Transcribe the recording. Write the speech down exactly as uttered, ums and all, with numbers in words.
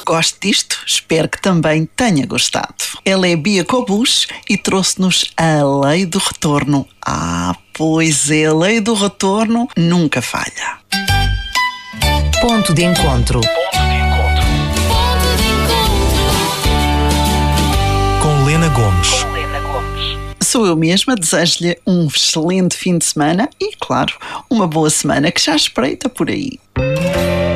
goste disto, espero que também tenha gostado. Ela é Bia Cobus e trouxe-nos a lei do retorno. Ah, pois é, a lei do retorno nunca falha. Ponto de encontro. Com Lena Gomes. Sou eu mesma, desejo-lhe um excelente fim de semana e, claro, uma boa semana que já espreita por aí.